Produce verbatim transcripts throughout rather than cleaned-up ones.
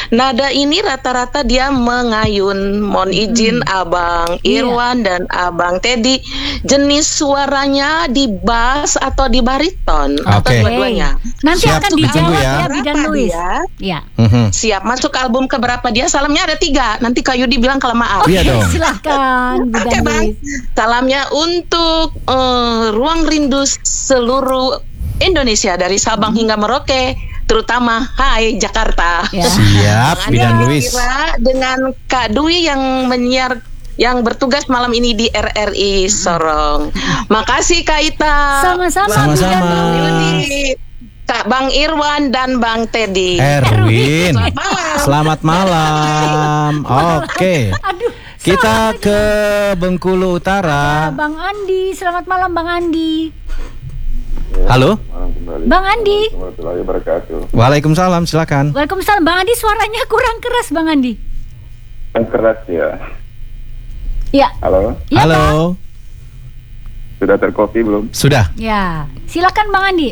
nada ini rata-rata dia mengayun. Mohon izin hmm. Abang Irwan yeah. dan Abang Teddy, jenis suaranya di bass atau di bariton okay. atau dua-duanya? Nanti siap, akan dijawab ya, ya Bidan Luis. Ya. Mm-hmm. Siap, masuk album keberapa dia? Salamnya ada tiga. Nanti Kak Yudi bilang kelamaan. Oh, iya dong. Silahkan Bidan okay, Luis. Salamnya untuk uh, ruang rindu seluruh Indonesia dari Sabang hingga Merauke, terutama Hai Jakarta. Ya. Siap, Bidan Luis. Dengan Kak Dwi yang menyiar yang bertugas malam ini di R R I Sorong. Makasih Kak Ita. Sama-sama. Sama-sama. Bang Yudi, Kak Bang Irwan dan Bang Teddy. Erwin. Selamat malam. Selamat malam. Oke. Aduh. Kita ke Bengkulu Utara. Bang Andi, selamat malam Bang Andi. Halo. Bang Andi. Warahmatullahi wabarakatuh. Waalaikumsalam, silakan. Waalaikumsalam Bang Andi, suaranya kurang keras Bang Andi. Yang keras ya. Ya. Halo. Ya, Halo. Bang? Sudah terkopi belum? Sudah. Ya. Silakan Bang Andi.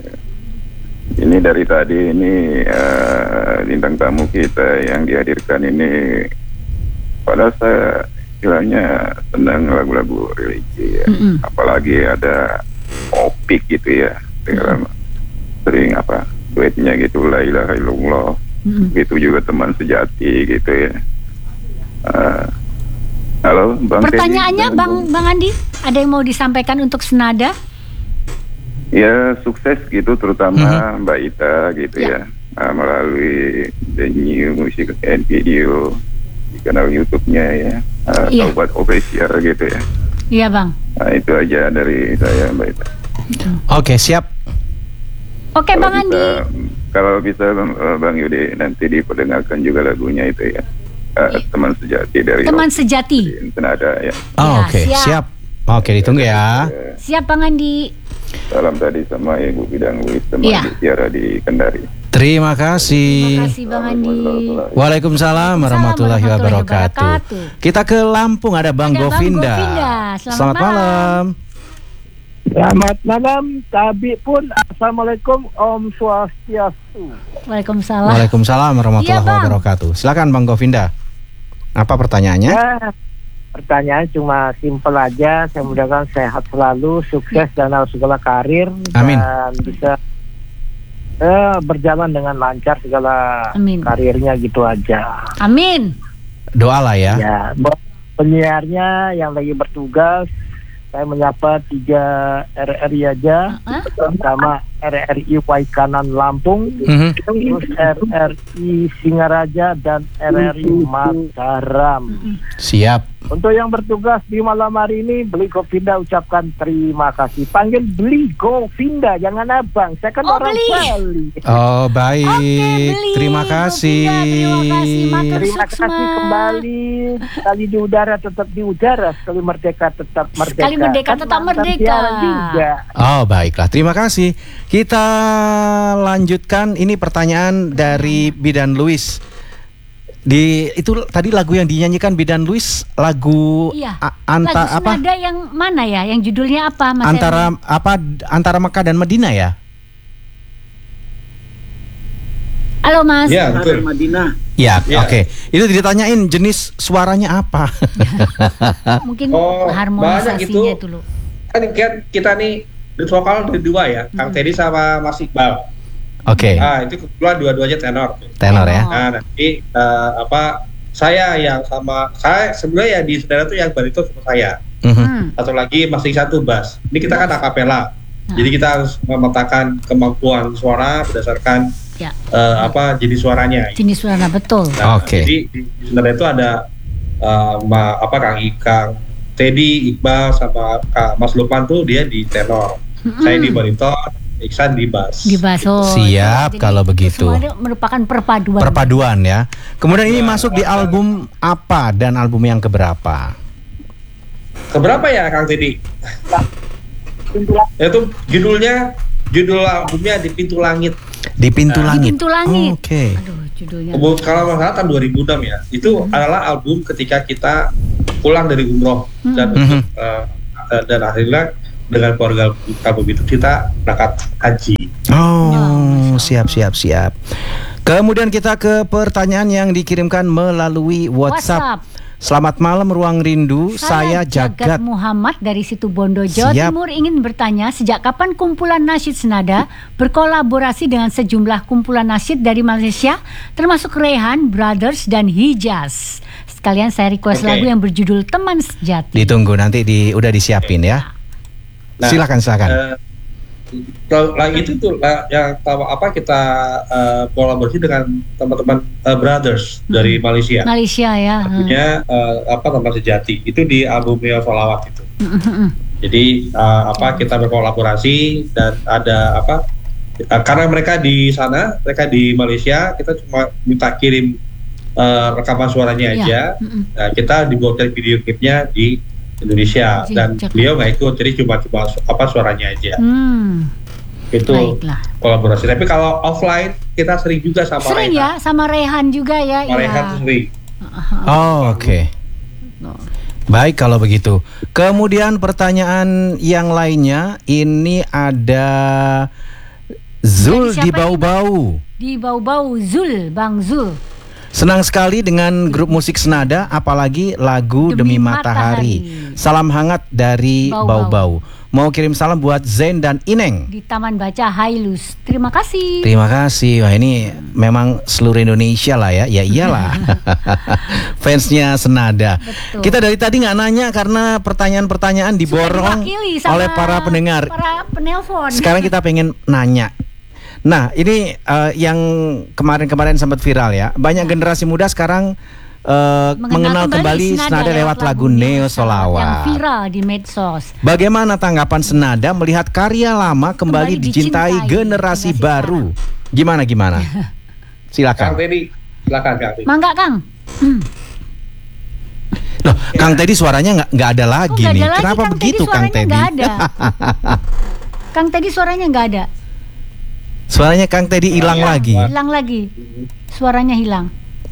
Ini dari tadi ini uh, bintang tamu kita yang dihadirkan ini, padahal saya istilahnya senang lagu-lagu religi ya. Mm-mm. Apalagi ada opik gitu ya, dengan sering apa duetnya gitu, la ilaha illallah. Mm-mm. Itu juga teman sejati gitu ya. Uh, halo Bang Pertanyaannya Teddy, Bang Bang Andi, ada yang mau disampaikan untuk senada? ya sukses gitu, terutama Mm-hmm. Mbak Ita gitu Ya. ya, uh, melalui The New Music and Video di kanal YouTube-nya ya, uh, Iya. Taubat Official gitu ya. Iya Bang. Nah, itu aja dari saya Mbak Ita. Oke, siap. Oke Kalau Bang bisa, Andi. kalau bisa Bang, uh, Bang Yudi nanti diperdengarkan juga lagunya itu ya, uh, Iya. teman sejati dari Teman sejati. Senada ya. Oh, Ya, oke, siap. siap. Oke, ditunggu ya. Ya. Siap Bang Andi. Salam tadi sama Ibu Bidang Luis, teman Iya. di Tiara di Kendari. Terima kasih. Terima kasih Bang Andi. Waalaikumsalam warahmatullahi warahmatullahi wabarakatuh. wabarakatuh. Kita ke Lampung, ada Bang Ada Bang Govinda. Govinda. Selamat Selamat malam. Selamat malam, Tabi pun. Assalamualaikum, Om Swastiastu. Waalaikumsalam. Waalaikumsalam warahmatullahi Iya, Bang. wabarakatuh. Silakan Bang Govinda. Apa pertanyaannya? Ya, pertanyaan cuma simpel aja. Saya mudah-mudahan sehat selalu, sukses dalam segala karir, Amin. dan bisa eh, berjalan dengan lancar segala Amin. karirnya gitu aja. Amin. Doa lah ya. Ya, buat penyiarnya yang lagi bertugas, saya menyapa tiga R R I aja, Hah? pertama R R I Waikanan Lampung, Mhm. terus R R I Singaraja dan R R I Mataram. Siap. Untuk yang bertugas di malam hari ini, Beli Govinda ucapkan terima kasih. Panggil Beli Govinda, jangan abang. Saya kan Oh, orang Beli. Bali. Oh, baik. Oke, Beli. Terima kasih. Govinda, terima kasih. Matur Terima suksma. kasih kembali. Sekali di udara tetap di udara, sekali merdeka tetap merdeka. Sekali merdeka Kan tetap mantan merdeka. Tiara juga. Oh, baiklah. Terima kasih. Kita lanjutkan, ini pertanyaan dari Bidan Luis. Di itu tadi lagu yang dinyanyikan Bidan Luis, lagu Iya. a- anta Lagu apa? senada yang mana ya? Yang judulnya apa Mas Antara Erwin? apa antara Mekah dan Medina ya? Halo Mas. Ya, betul. Ya, Ya. oke. Itu ditanyain jenis suaranya apa? Mungkin Oh, banyak harmonisasinya gitu. itu loh. Kan kita, kita nih di vokal dari dua ya, Kang Teddy sama Mas Iqbal. Oke, Ah, itu kebetulan dua-duanya tenor. tenor ya. Nah, nanti eh, apa saya yang sama saya sebenarnya ya di saudara tuh yang bariton sama saya. Mhm. Hmm. Satu lagi masih satu bass. Ini kita kan akapela. Jadi kita harus memetakan kemampuan suara berdasarkan Ya. eh, apa jenis suaranya. Jenis suara betul. Nah, Oke. Jadi di, di saudara itu ada eh, ma- apa Kang Ikang, Teddy, Iqbal sama Kak Mas Lukman tuh dia di tenor. Mm-mm. Saya di bariton, Iksan di bass. Di baso. Siap, Jadi kalau itu begitu. semuanya merupakan perpaduan. Perpaduan ya. Kemudian ini Ya, masuk di album apa dan album yang keberapa? Keberapa ya Kang Teddy? Itu judulnya judul albumnya di Pintu Langit. Di Pintu Nah. Di Langit. Pintu Langit. Oh, Oke. Aduh, judulnya. Album- Kalau nggak salah tahun dua ribu enam ya. Itu adalah album ketika kita pulang dari umroh dan Mhm. untuk, eh, dan akhirnya dengan keluarga album itu kita berangkat haji. Oh, siap siap siap. Kemudian kita ke pertanyaan yang dikirimkan melalui WhatsApp. WhatsApp. Selamat malam Ruang Rindu, saya, saya Jagat Jagat Muhammad dari Situbondo, Jawa Siap. Timur ingin bertanya sejak kapan kumpulan nasyid senada berkolaborasi dengan sejumlah kumpulan nasyid dari Malaysia termasuk Rehan, Brothers dan Hijaz. Sekalian saya request Oke. lagu yang berjudul Teman Sejati. Ditunggu nanti di udah disiapin ya. Nah, silakan silakan. eh, kalau lagi itu tuh lah, yang tahu apa kita eh, kolaborasi dengan teman-teman eh, Brothers dari Malaysia. Malaysia ya. Punya eh, apa Teman Sejati itu di albumnya Solawat itu. Hmm. Jadi eh, apa kita berkolaborasi dan ada apa eh, karena mereka di sana, mereka di Malaysia, kita cuma minta kirim eh, rekaman suaranya Iya. aja. Mm-mm. Nah, kita dibuatkan video klipnya di Indonesia Di dan Jakarta. beliau nggak ikut, jadi cuma cuma apa suaranya aja. Hmm. Itu Baiklah. kolaborasi. Tapi kalau offline kita sering juga sama Sering Rehan. ya sama Rehan juga ya. Sama ya. Rehan tuh sering. Oh, oke. Baik kalau begitu. Kemudian pertanyaan yang lainnya ini ada Zul Dari siapa di ini, Bau-Bau. Di Bau-Bau, Zul, Bang Zul. Senang sekali dengan grup musik senada, apalagi lagu Demi, Demi Matahari. Matahari. Salam hangat dari Bau-Bau. Bau-Bau. Mau kirim salam buat Zain dan Ineng. Di Taman Baca Hailus. Terima kasih. Terima kasih. Wah, ini memang seluruh Indonesia lah ya. Ya iyalah. Fansnya senada. Betul. Kita dari tadi nggak nanya karena pertanyaan-pertanyaan diborong Diwakili sama oleh para pendengar. Para penelpon. Sekarang kita pengen nanya. Nah, ini eh, yang kemarin-kemarin sempat viral ya. Banyak generasi muda sekarang eh, mengenal, kembali senada lewat lagu Neo Yang Solawat. viral di medsos. Bagaimana tanggapan senada melihat karya lama kembali, Kembali dicintai, dicintai generasi, generasi baru? Gimana gimana? Kang Silakan. Teddy, silakan Kang Teddy. Mangga Kang. Hmm. Loh, Kang Teddy suaranya nggak nggak ada Kok lagi nggak ada nih. lagi, Kenapa Kang begitu Teddy Kang suaranya Teddy? nggak ada. Kang Teddy suaranya nggak ada. Suaranya Kang Teddy hilang Iya, lagi. Pak. Hilang lagi. Suaranya hilang.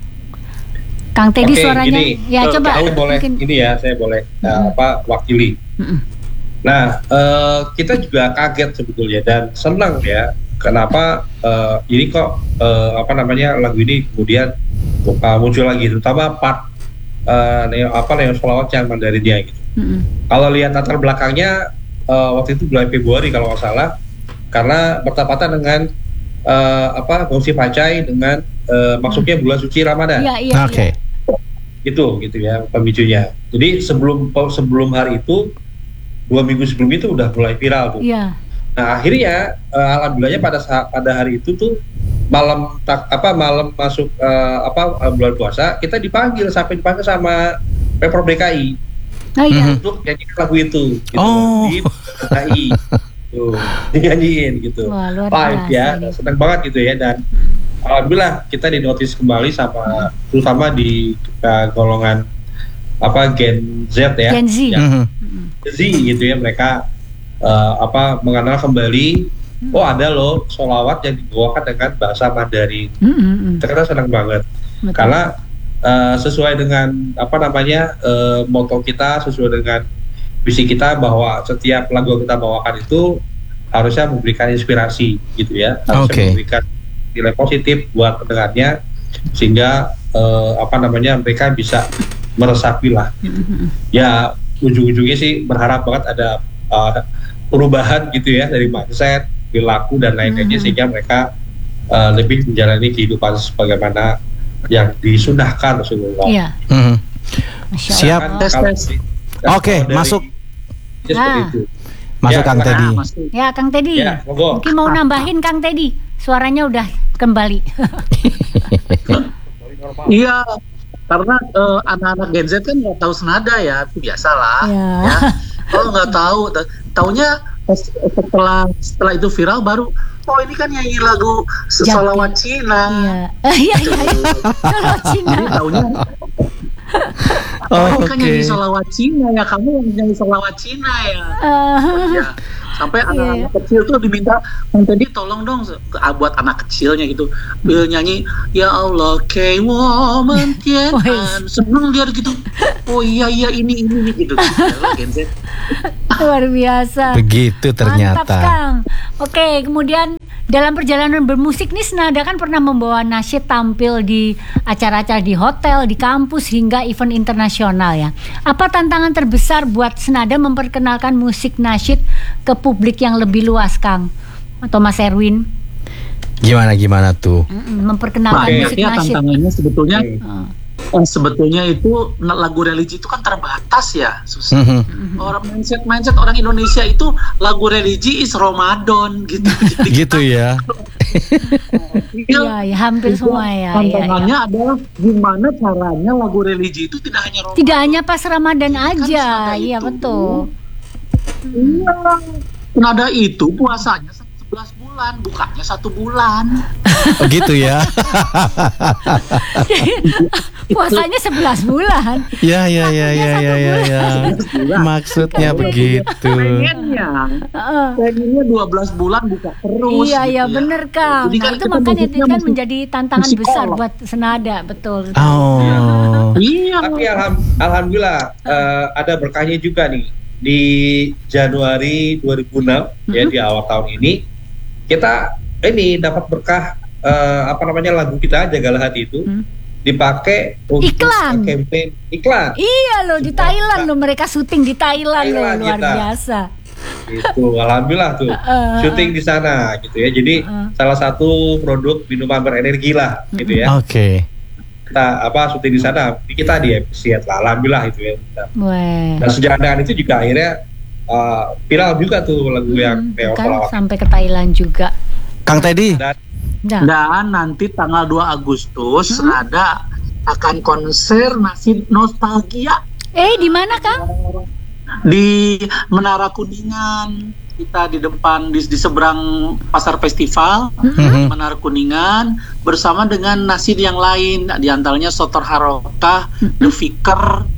Kang Teddy Oke, suaranya. gini, Ya eh, coba. saya boleh Mungkin. ini ya, saya boleh eh, Mm-mm. apa wakili. Mm-mm. Nah, eh, kita juga kaget sebetulnya dan senang ya. Kenapa eh, ini kok eh, apa namanya lagu ini kemudian uh, muncul lagi, terutama part eh, neo, apa Neo Solawat yang Mandarinnya gitu. Mm-mm. Kalau lihat latar belakangnya eh, waktu itu bulan Februari kalau nggak salah, karena bertepatan dengan eh, apa Gongsi Pacai dengan eh, masuknya bulan suci Ramadan. Iya iya. Oke. iya. Itu gitu ya pemicunya. Jadi sebelum sebelum hari itu dua minggu sebelum itu udah mulai viral tuh. Iya. Nah akhirnya uh, alhamdulillahnya pada saat pada hari itu tuh malam tak apa malam masuk uh, apa uh, bulan puasa kita dipanggil sampai dipanggil sama Pemprov D K I Nah iya. Mhm. untuk nyanyiin lagu itu. Gitu, Oh. di D K I. Tuh dinyanyiin gitu. Wah, luar Live biasa ya, nih. senang banget gitu ya dan alhamdulillah kita dinotis kembali sama terutama di uh, golongan apa Gen Z ya. Gen Z. Ya, Mhm. Z gitu ya mereka uh, apa mengenal kembali oh ada loh solawat yang dibawakan dengan bahasa Mandarin. Mm-mm. Kita senang banget Betul. karena uh, sesuai dengan apa namanya uh, moto kita, sesuai dengan visi kita bahwa setiap lagu yang kita bawakan itu harusnya memberikan inspirasi gitu ya, harusnya Oke. memberikan nilai positif buat pendengarnya sehingga uh, apa namanya mereka bisa meresapi lah. Mm-mm. Ya ujung-ujungnya sih berharap banget ada uh, perubahan gitu ya dari mindset, perilaku dan lain-lainnya Mhm. sehingga mereka uh, lebih menjalani kehidupan sebagaimana yang disunahkan Rasulullah. Iya. Mhm. Masya Siap. Allah. Tes, Kalau tes. dari- Oke, kalau dari- masuk. ya, seperti Ah. itu. Masuk Ya, Kang silakan. Teddy. Mas. Ya Kang Teddy. Ya, monggo. Mungkin mau nambahin Kang Teddy. Suaranya udah kembali. Iya, karena eh, anak-anak Gen Z kan nggak tahu senada ya, itu biasalah. Ya. Ya. Kalau nggak tahu, ta- taunya pas- setelah setelah itu viral baru, oh ini kan nyanyi lagu Jadi. Solawat Cina. Iya. Iya iya. iya. Kalau Cina. Jadi taunya, Oh, oh ini kan oke. nyanyi Solawat Cina ya, kamu yang nyanyi Solawat Cina ya. Eh, Ya. Sampai Iya. anak-anak kecil tuh diminta, Bang Teddy tolong dong se- buat anak kecilnya gitu, Bil nyanyi Ya Allah Kei Woman Tian An. Seneng dia gitu. Oh iya iya ini ini ini gitu. Ya, Gen Z. luar biasa. Begitu Mantap ternyata. Kang. Oke, kemudian dalam perjalanan bermusik nih Senada kan pernah membawa nasyid tampil di acara-acara di hotel, di kampus hingga event internasional ya. Apa tantangan terbesar buat Senada memperkenalkan musik nasyid ke publik yang lebih luas, Kang? Atau Mas Erwin? Gimana gimana tuh? Mm-mm, memperkenalkan Banyak musik ya nasyid. tantangannya sebetulnya. Oh. Eh, sebetulnya itu lagu religi itu kan terbatas ya, susah. Mhm. Orang mindset mindset orang Indonesia itu lagu religi is Ramadan gitu. Jadi Gitu ya. Iya, ya, hampir semua ya. ya, tantangannya ya. adalah gimana caranya lagu religi itu tidak hanya Ramadan. Tidak hanya pas Ramadan aja, Senada iya itu- betul. Iya. Senada itu puasanya sebelas bulan, bukanya satu bulan. Oh, gitu ya. Puasanya sebelas bulan. Ya ya ya ya ya ya ya. Maksudnya begitu. Pengennya, Heeh. pengennya dua belas bulan buka terus. Iya, gitu iya ya. bener Kang. Jadi Nah, kan itu kita makanya itu musiknya kan musik- menjadi tantangan musik besar kolak. buat Senada, betul. Oh. Iya. Tapi alham- alhamdulillah eh, ada berkahnya juga nih di Januari dua ribu enam ya, di awal tahun ini kita ini dapat berkah eh, apa namanya lagu kita Jagalah Hati itu Hmm. dipakai untuk Iklan. campaign iklan. Iya loh, di Thailand loh, mereka syuting di Thailand, loh, Thailand luar kita. biasa. Gitu, alhamdulillah tuh Heeh. syuting di sana gitu ya. Jadi Heeh. salah satu produk minuman berenergi lah gitu ya. Oke. Kita apa syuting di sana, kita di appreciate lah, alhamdulillah itu ya. Weh. Dan sejalan dengan itu juga akhirnya uh, viral juga tuh lagu yang Hmm, Neo kan Solawat. sampai ke Thailand juga. Kang Teddy. Nah, Dan nanti tanggal dua Agustus Senada akan konser nasyid nostalgia eh di mana Kang? di Menara Kuningan. Kita di depan di, di seberang pasar festival Mhm. Menara Kuningan bersama dengan nasyid yang lain, di antaranya Sotor Harokah, The Vicar,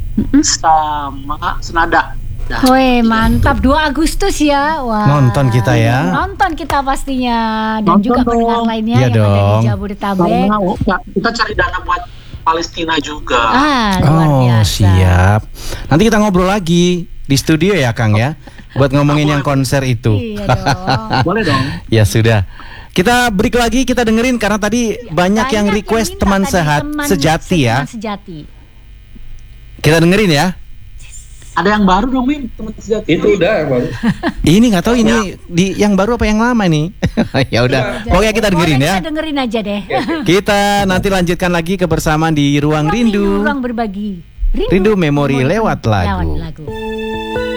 sama Senada. Dah. Weh, mantap, dua Agustus ya. Wah. Nonton kita ya. Nonton kita pastinya, dan Nonton juga dong. pendengar lainnya Iya yang ada dong. di Jabodetabek. Karena oh, kita cari dana buat Palestina juga. Ah, luar Oh, biasa. siap. Nanti kita ngobrol lagi di studio ya, Kang ya. Buat ngomongin yang konser itu. Iya dong. Boleh dong. Ya sudah. Kita break lagi, kita dengerin karena tadi banyak yang request minta teman tadi, sehat teman sejati ya. teman sejati. Kita dengerin ya. Ada yang baru dong, Wim, teman sejati. Itu udah baru. Ini nggak tahu ini di yang baru apa yang lama nih. Ya udah. Pokoknya kita dengerin Pokoknya ya. Kita dengerin aja deh. Kita nanti lanjutkan lagi kebersamaan di Ruang Ruang Rindu. Ruang berbagi. Rindu memori lewat lagu. Lewat lagu.